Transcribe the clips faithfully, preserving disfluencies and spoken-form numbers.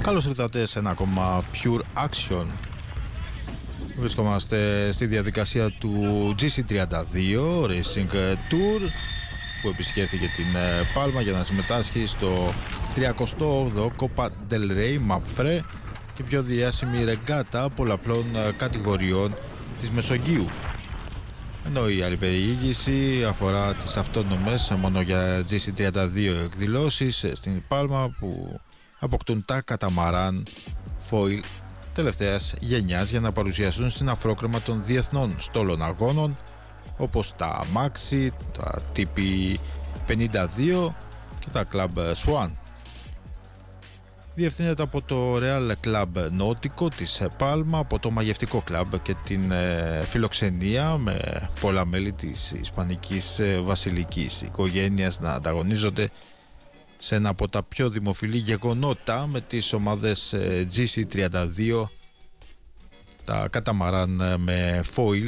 Καλώς ήρθατε σε ένα ακόμα Pure Action. Βρισκόμαστε στη διαδικασία του τζι σι τριάντα δύο Racing Tour, που επισκέφθηκε την Πάλμα για να συμμετάσχει στο τριακοστό όγδοο Copa del Rey Mapfre, την πιο διάσημη ρεγκάτα πολλαπλών κατηγοριών της Μεσογείου. Ενώ η άλλη περιήγηση αφορά τις αυτόνομες μόνο για τζι σι τριάντα δύο εκδηλώσεις στην Πάλμα, που αποκτούν τα καταμαράν foil τελευταίας γενιάς για να παρουσιαστούν στην αφρόκρεμα των διεθνών στόλων αγώνων, όπως τα Maxi, τα τι πι πενήντα δύο και τα Club Swan. Διευθύνεται από το Real Club Náutico της Πάλμα, από το μαγευτικό κλαμπ και την ε, φιλοξενία με πολλά μέλη της ισπανικής ε, βασιλικής οικογένειας να ανταγωνίζονται σε ένα από τα πιο δημοφιλή γεγονότα με τις ομάδες ε, τζι σι τριάντα δύο, τα καταμαράν ε, με foil,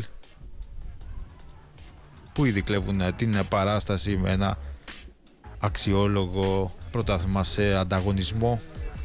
που ήδη κλέβουν ε, την παράσταση με ένα αξιόλογο πρωτάθλημα σε ανταγωνισμό.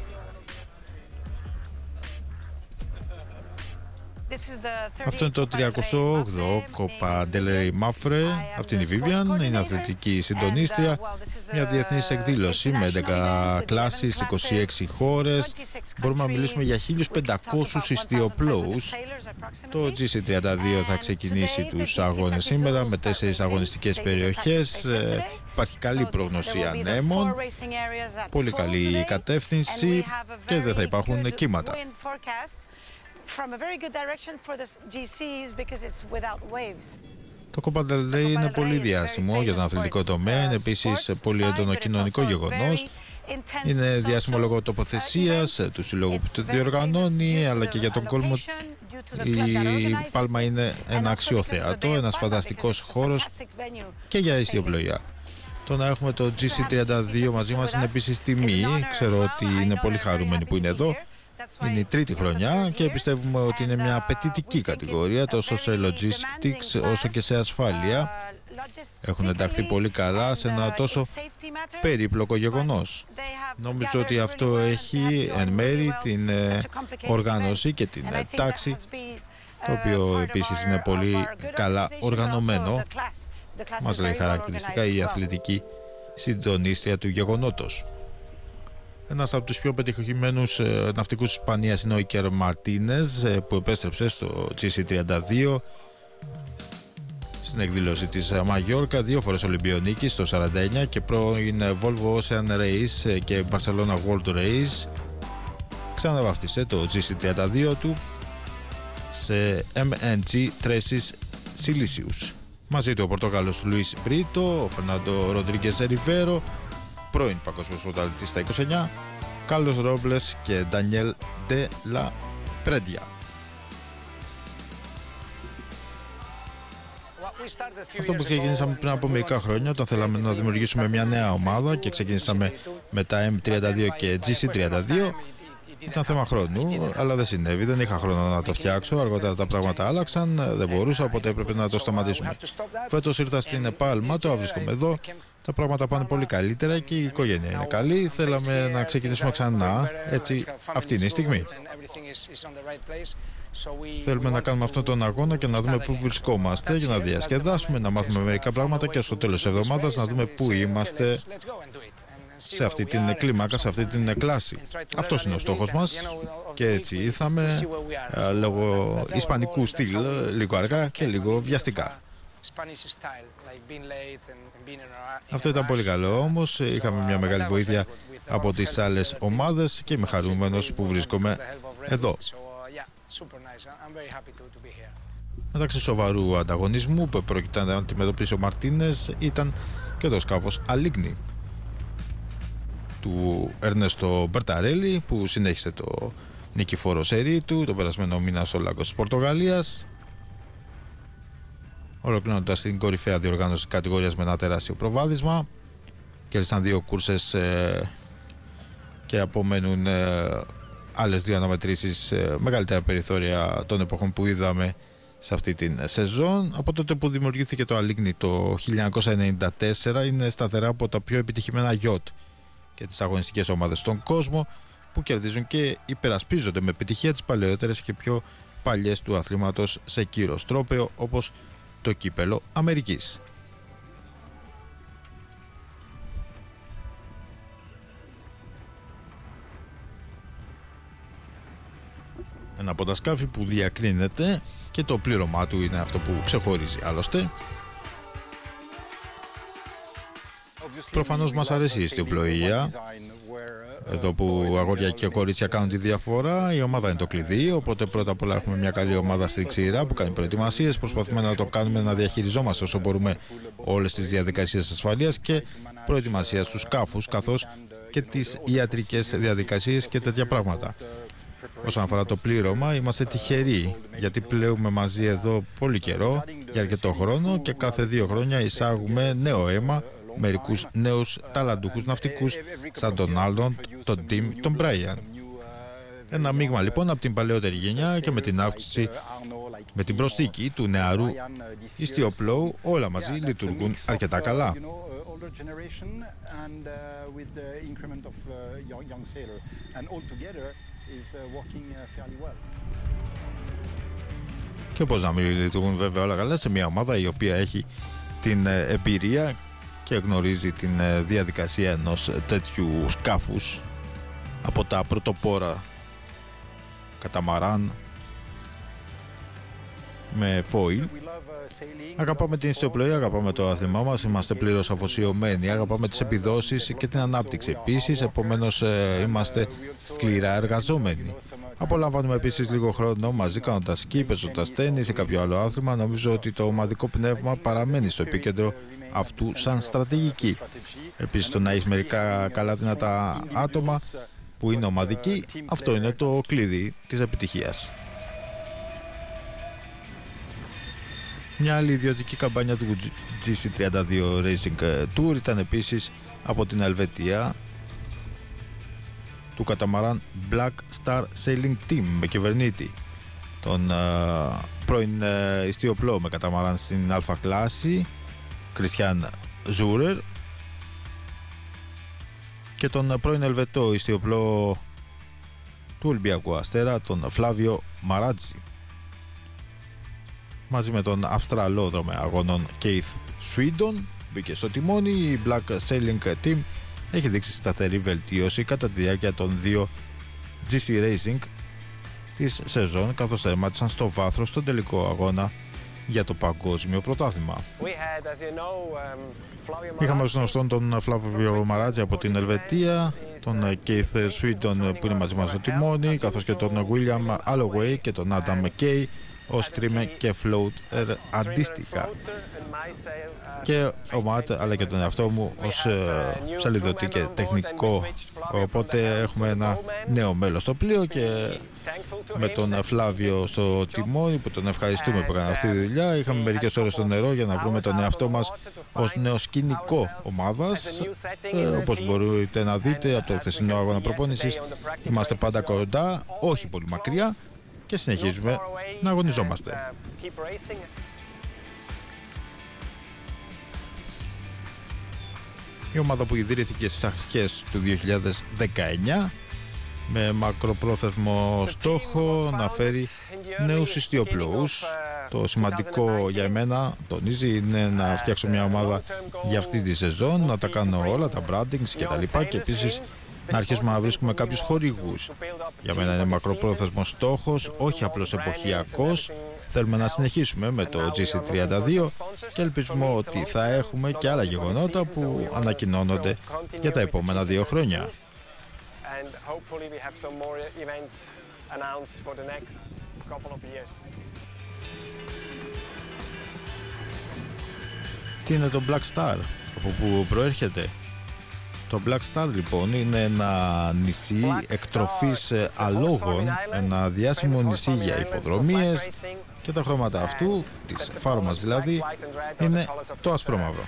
Αυτό είναι το τριακοστό όγδοο Copa del Rey Mapfre. Αυτή είναι η Vivian, είναι αθλητική συντονίστρια. Μια διεθνής εκδήλωση με έντεκα κλάσεις, είκοσι έξι χώρες. Μπορούμε να μιλήσουμε για χίλιους πεντακόσιους ιστιοπλόους. Το τζι σι τριάντα δύο θα ξεκινήσει τους αγώνες σήμερα με τέσσερις αγωνιστικές περιοχές. Υπάρχει καλή πρόγνωση ανέμων, πολύ καλή κατεύθυνση και δεν θα υπάρχουν κύματα. From a very good direction for the τζι σις because it's without waves. Το Copa del Rey είναι πολύ διάσημο για τον αθλητικό τομέα, είναι επίσης πολύ έντονο κοινωνικό γεγονός. Είναι διάσημο λόγω τοποθεσίας του συλλόγου που το διοργανώνει, αλλά και για τον κόσμο. Η Πάλμα είναι ένα αξιοθέατο, ένας φανταστικός χώρος και για ιστιοπλοεία. Το να έχουμε το τζι σι τριάντα δύο μαζί μας είναι επίσης τιμή. Ξέρω ότι είναι πολύ χαρούμενοι που είναι εδώ. Είναι η τρίτη χρονιά και πιστεύουμε ότι είναι μια απαιτητική κατηγορία τόσο σε logistics όσο και σε ασφάλεια. Έχουν ενταχθεί πολύ καλά σε ένα τόσο περίπλοκο γεγονός. Νομίζω ότι αυτό έχει εν μέρη την οργάνωση και την τάξη, το οποίο επίσης είναι πολύ καλά οργανωμένο. Μας λέει χαρακτηριστικά η αθλητική συντονίστρια του γεγονότος. Ένας από τους πιο πετυχημένους ε, ναυτικούς της Ισπανίας είναι ο Ικέρ Μαρτίνες, ε, που επέστρεψε στο τζι σι τριάντα δύο στην εκδήλωση της Μαγιόρκα, δύο φορές Ολυμπιονίκης το σαράντα εννιά και πρώην Volvo Ocean Race και Barcelona World Race. Ξαναβάφτισε το τζι σι τριάντα δύο του σε εμ εν τζι Tresis Silicius. Μαζί του ο Πορτογάλος Λουίς Μπρίτο, ο Φερνάντο Ροντρίγκες Ριβέρο, πρώην παγκόσμιος πρωταθλητής στα είκοσι εννιά, Κάρλος Ρόμπλες και Ντανιέλ Ντε Λα Πρέντια. Αυτό που ξεκινήσαμε πριν από μερικά χρόνια, όταν θέλαμε να δημιουργήσουμε μια νέα ομάδα και ξεκινήσαμε με τα εμ τριάντα δύο και τζι σι τριάντα δύο, ήταν θέμα χρόνου, αλλά δεν συνέβη, δεν είχα χρόνο να το φτιάξω. Αργότερα τα πράγματα άλλαξαν, δεν μπορούσα, οπότε έπρεπε να το σταματήσουμε. Φέτος ήρθα στην Πάλμα, τώρα βρίσκομαι εδώ. Τα πράγματα πάνε πολύ καλύτερα και η οικογένεια είναι καλή. Θέλαμε να ξεκινήσουμε ξανά, έτσι αυτή είναι η στιγμή. Θέλουμε να κάνουμε αυτόν τον αγώνα και να δούμε πού βρισκόμαστε για να διασκεδάσουμε, να μάθουμε μερικά πράγματα και στο τέλος της εβδομάδας να δούμε πού είμαστε σε αυτή την κλίμακα, σε αυτή την κλάση. Αυτός είναι ο στόχος μας και έτσι ήρθαμε λόγω ισπανικού στυλ, λίγο αργά και λίγο βιαστικά. Αυτό ήταν πολύ καλό όμως, είχαμε μια μεγάλη βοήθεια από τις άλλες ομάδες και είμαι χαρούμενος που βρίσκομαι εδώ. Μεταξύ σοβαρού ανταγωνισμού που πρόκειται να αντιμετωπίσει ο Μαρτίνες ήταν και το σκάφος Αλίγνη του Ερνέστο Μπερταρέλη, που συνέχισε το νικηφόρο σερί του τον περασμένο μήνα στο Λάγκος της Πορτογαλίας, ολοκληρώνοντας την κορυφαία διοργάνωση της κατηγορίας με ένα τεράστιο προβάδισμα. Κέρδισαν δύο κούρσες ε, και απομένουν ε, άλλες δύο αναμετρήσεις, ε, μεγαλύτερα περιθώρια των εποχών που είδαμε σε αυτή την σεζόν. Από τότε που δημιουργήθηκε το Αλίγνη το χίλια εννιακόσια ενενήντα τέσσερα είναι σταθερά από τα πιο επιτυχημένα γιότ και τις αγωνιστικές ομάδες στον κόσμο, που κερδίζουν και υπερασπίζονται με επιτυχία τις παλαιότερες και πιο παλιές του αθλήματος σε κύρος τρόπαιο, όπως το κύπελο Αμερικής. Ένα από τα σκάφη που διακρίνεται και το πλήρωμά του είναι αυτό που ξεχωρίζει άλλωστε. Προφανώς μας αρέσει η ιστιοπλοεία, εδώ που αγόρια και κορίτσια κάνουν τη διαφορά. Η ομάδα είναι το κλειδί, οπότε πρώτα απ' όλα έχουμε μια καλή ομάδα στη ξηρά που κάνει προετοιμασίες. Προσπαθούμε να το κάνουμε, να διαχειριζόμαστε όσο μπορούμε όλες τις διαδικασίες ασφαλείας και προετοιμασίας του σκάφους, καθώς και τις ιατρικές διαδικασίες και τέτοια πράγματα. Όσον αφορά το πλήρωμα, είμαστε τυχεροί, γιατί πλέουμε μαζί εδώ πολύ καιρό, για αρκετό χρόνο, και κάθε δύο χρόνια εισάγουμε νέο αίμα, μερικούς νέους ταλαντούχους ναυτικούς, σαν τον Άλντον, τον Τιμ, τον Μπράιαν. Ένα μείγμα λοιπόν από την παλαιότερη γενιά, και με την αύξηση, με την προσθήκη του νεαρού ιστιοπλώου, όλα μαζί λειτουργούν αρκετά καλά. Και πώς να μην λειτουργούν βέβαια όλα καλά σε μια ομάδα η οποία έχει την εμπειρία και γνωρίζει την διαδικασία ενός τέτοιου σκάφους από τα πρωτοπόρα καταμαράν με φόιλ. Αγαπάμε την ιστιοπλοεία, αγαπάμε το άθλημά μας, είμαστε πλήρως αφοσιωμένοι, αγαπάμε τις επιδόσεις και την ανάπτυξη επίσης, επομένως είμαστε σκληρά εργαζόμενοι. Απολαμβάνουμε επίσης λίγο χρόνο μαζί κάνοντας σκι, παίζοντας τένις ή κάποιο άλλο άθλημα. Νομίζω ότι το ομαδικό πνεύμα παραμένει στο επίκεντρο αυτού σαν στρατηγική. Επίσης, το να έχει μερικά καλά δυνατά άτομα που είναι ομαδικοί, αυτό είναι το κλειδί της επιτυχίας. Μια άλλη ιδιωτική καμπάνια του τζι σι τριάντα δύο Racing Tour ήταν επίσης από την Ελβετία, του καταμαράν Black Star Sailing Team, με κυβερνήτη τον uh, πρώην uh, ιστιοπλώο με καταμαράν στην αλφα κλάση Κριστιαν Ζούρερ, και τον πρώην Ελβετό ιστιοπλώο του Ολυμπιακού Αστέρα, τον Φλάβιο Μαράτζι, μαζί με τον Αυστραλό δρομέα αγώνων Keith Swindon. Μπήκε στο τιμόνι. Η Black Sailing Team έχει δείξει σταθερή βελτίωση κατά τη διάρκεια των δύο τζι σι Racing της σεζόν, καθώς τερμάτισαν στο βάθρο στον τελικό αγώνα για το παγκόσμιο πρωτάθλημα. Είχαμε ως γνωστόν τον Φλάβιο Μαράτζι από την Ελβετία, τον Keith Swindon που είναι μαζί μας στο τιμόνι, καθώς και τον William Alloway και τον Adam McKay ως τρίμε και float αντίστοιχα, και ο Ματ αλλά και τον εαυτό μου ως σαλιδωτή και τεχνικό. Οπότε έχουμε ένα νέο μέλος στο πλοίο, και με τον Φλάβιο στο τιμόνι, που τον ευχαριστούμε που έκανε αυτή τη δουλειά. Είχαμε μερικές ώρες στο νερό για να βρούμε τον εαυτό μας ως νέο σκηνικό ομάδας. ε, όπως μπορείτε να δείτε από το χθεσινό αγώνα προπόνησης, είμαστε πάντα κοντά, όχι πολύ μακριά, και συνεχίζουμε να αγωνιζόμαστε. Η ομάδα που ιδρύθηκε στις αρχές του δύο χιλιάδες δεκαεννιά με μακροπρόθεσμο στόχο να φέρει νέους ιστιοπλώους. Το σημαντικό για εμένα, τονίζει, είναι να φτιάξω μια ομάδα για αυτή τη σεζόν, να τα κάνω όλα, τα brandings και τα λοιπά, και επίσης να αρχίσουμε να βρίσκουμε κάποιους χορηγούς. Για μένα είναι μακροπρόθεσμος στόχος, όχι απλώς εποχιακός. Θέλουμε να συνεχίσουμε με το τζι σι τριάντα δύο και ελπίζουμε ότι θα έχουμε και άλλα γεγονότα που ανακοινώνονται για τα επόμενα δύο χρόνια. Τι είναι το Black Star, από που προέρχεται? Το Black Star λοιπόν είναι ένα νησί εκτροφής αλόγων, ένα διάσημο νησί για υποδρομίες, και τα χρώματα αυτού, της φάρμας δηλαδή, είναι το ασπρόμαυρο.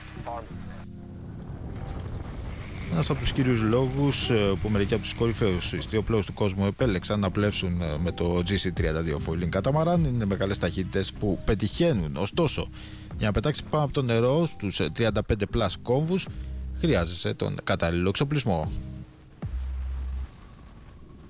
Ένας από τους κύριους λόγους που μερικοί από τους κορυφαίους ιστιοπλώους του κόσμου επέλεξαν να πλεύσουν με το τζι σι τριάντα δύο Foiling Catamaran είναι μεγάλες ταχύτητες που πετυχαίνουν. Ωστόσο, για να πετάξει πάνω από το νερό στους τριάντα πέντε πλας κόμβους, χρειάζεσαι τον κατάλληλο εξοπλισμό.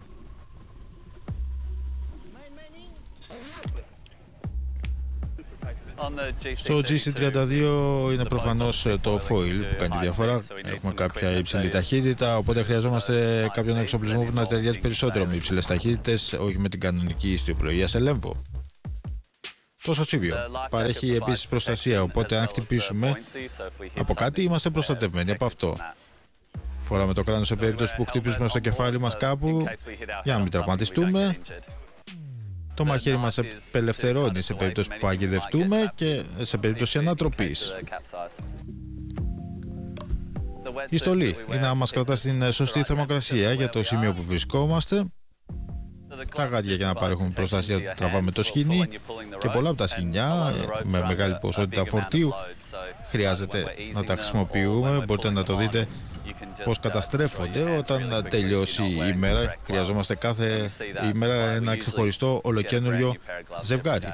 Στο τζι σι τριάντα δύο είναι προφανώς το foil που κάνει διαφορά. Έχουμε κάποια υψηλή ταχύτητα, οπότε χρειαζόμαστε κάποιον εξοπλισμό που να ταιριάζει περισσότερο με υψηλές ταχύτητες, όχι με την κανονική ιστιοπλοεία σε λέμβο. Το σωσίβιο παρέχει επίσης προστασία, οπότε αν χτυπήσουμε από κάτι είμαστε προστατευμένοι από αυτό. Φοράμε το κράνος σε περίπτωση που χτυπήσουμε στο κεφάλι μας κάπου για να μην τραυματιστούμε. Το μαχαίρι μας απελευθερώνει σε περίπτωση που παγιδευτούμε και σε περίπτωση ανατροπής. Η στολή είναι να μας κρατά στην σωστή θερμοκρασία για το σημείο που βρισκόμαστε. Τα γάντια για να παρέχουν προστασία του τραβάμε το σκοινί και πολλά από τα σκοινιά με μεγάλη ποσότητα φορτίου χρειάζεται να τα χρησιμοποιούμε. Μπορείτε να το δείτε πώς καταστρέφονται όταν τελειώσει η ημέρα. Χρειαζόμαστε κάθε ημέρα ένα ξεχωριστό ολοκαίνουργιο ζευγάρι.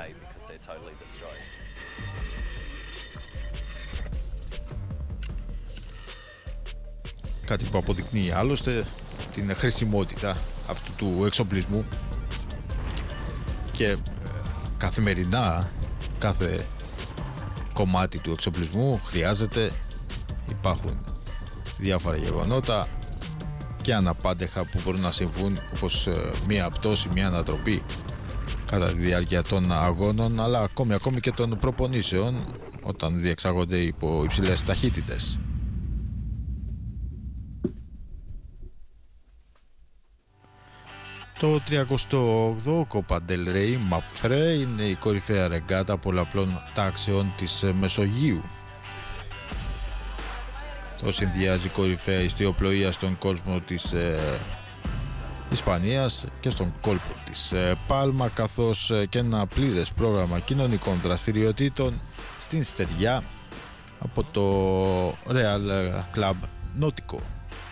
Κάτι που αποδεικνύει άλλωστε την χρησιμότητα αυτού του εξοπλισμού και καθημερινά κάθε κομμάτι του εξοπλισμού χρειάζεται. Υπάρχουν διάφορα γεγονότα και αναπάντεχα που μπορούν να συμβούν, όπως μία πτώση, μία ανατροπή κατά τη διάρκεια των αγώνων, αλλά ακόμη, ακόμη και των προπονήσεων όταν διεξάγονται υπό υψηλές ταχύτητες. Το τριακοστό όγδοο Copa del Rey Mapfre είναι η κορυφαία ρεγκάτα πολλαπλών τάξεων της Μεσογείου. Το συνδυάζει κορυφαία ιστιοπλοεία στον κόσμο της ε, Ισπανίας και στον κόλπο της ε, Πάλμα, καθώς ε, και ένα πλήρες πρόγραμμα κοινωνικών δραστηριοτήτων στην στεριά από το Real Club Náutico.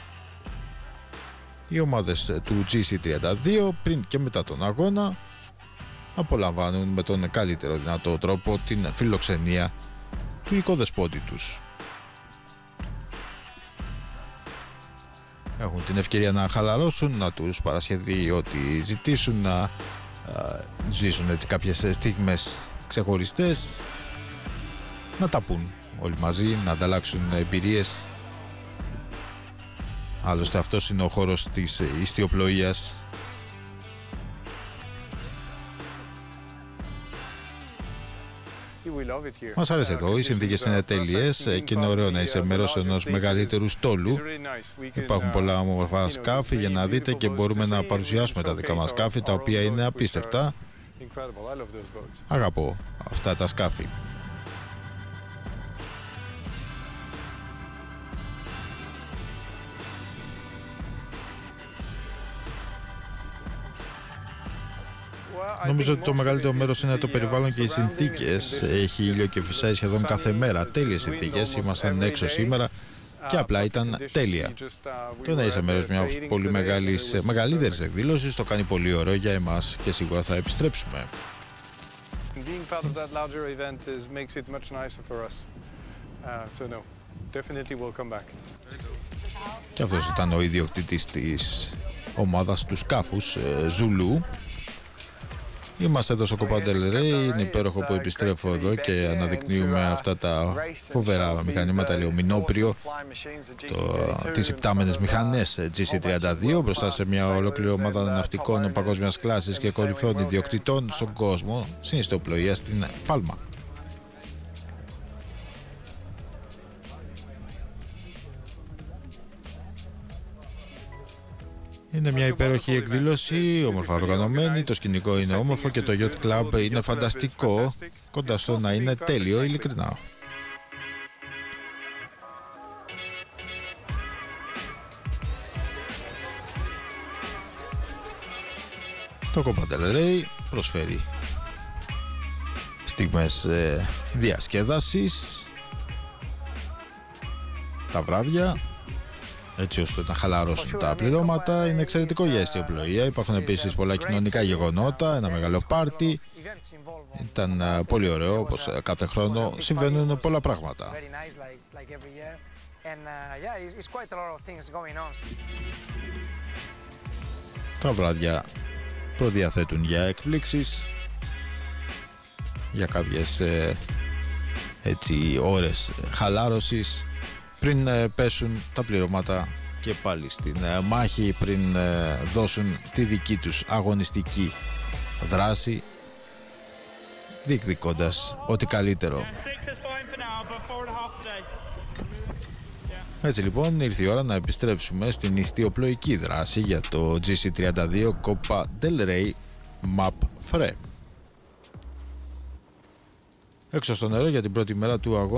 Οι ομάδες του τζι σι τριάντα δύο πριν και μετά τον αγώνα απολαμβάνουν με τον καλύτερο δυνατό τρόπο την φιλοξενία του οικοδεσπότη τους. Έχουν την ευκαιρία να χαλαρώσουν, να τους παρασχεθεί ό,τι ζητήσουν, να α, ζήσουν έτσι κάποιες στιγμές ξεχωριστές, να τα πούν όλοι μαζί, να ανταλλάξουν εμπειρίες. Άλλωστε αυτός είναι ο χώρος της ιστιοπλοείας. Μας άρεσε εδώ, οι συνθήκες είναι τέλειες και είναι ωραίο να είσαι μέρος ενός μεγαλύτερου στόλου. Υπάρχουν πολλά όμορφα σκάφη για να δείτε και μπορούμε να παρουσιάσουμε τα δικά μας σκάφη, τα οποία είναι απίστευτα. Αγαπώ αυτά τα σκάφη. Νομίζω ότι το μεγαλύτερο μέρος είναι το περιβάλλον και οι συνθήκες. Έχει ήλιο και φυσάει σχεδόν κάθε μέρα. Τέλειες συνθήκες. Ήμασταν έξω σήμερα και απλά ήταν τέλεια. Το να είσαι μέρος μιας πολύ μεγάλης, μεγαλύτερης εκδήλωσης το κάνει πολύ ωραίο για εμάς και σίγουρα θα επιστρέψουμε. Και αυτός ήταν ο ιδιοκτήτης της ομάδας του σκάφους, Ζουλού. Είμαστε εδώ στο Copa del Rey, είναι υπέροχο που επιστρέφω εδώ και αναδεικνύουμε αυτά τα φοβερά μηχανήματα, ηλιομινόπριο, τις υπτάμενες μηχανές τζι σι τριάντα δύο μπροστά σε μια ολόκληρη ομάδα ναυτικών παγκόσμιας κλάσης και κορυφαίων ιδιοκτητών στον κόσμο, στην ιστιοπλοεία στην Πάλμα. Είναι μια υπέροχη εκδήλωση, όμορφα οργανωμένη, το σκηνικό είναι όμορφο και το Yacht Club είναι φανταστικό, κοντά στο να είναι τέλειο, ειλικρινά. Το Copa del Rey προσφέρει στιγμές ε, διασκέδασης τα βράδια, έτσι ώστε να χαλαρώσουν τα πληρώματα. Είναι εξαιρετικό για ιστιοπλοεία. Υπάρχουν επίσης πολλά κοινωνικά γεγονότα, ένα μεγάλο πάρτι. Ήταν uh, πολύ ωραίο, όπως uh, κάθε χρόνο συμβαίνουν πολλά πράγματα. Τα βράδια προδιαθέτουν για εκπλήξεις, για κάποιες uh, έτσι, ώρες χαλάρωσης πριν πέσουν τα πληρώματα και πάλι στην μάχη, πριν δώσουν τη δική τους αγωνιστική δράση, διεκδικώντας ό,τι καλύτερο. Έτσι λοιπόν ήρθε η ώρα να επιστρέψουμε στην ιστιοπλοϊκή δράση για το τζι σι τριάντα δύο Copa del Rey Map Free. Έξω στο νερό για την πρώτη μέρα του αγώνα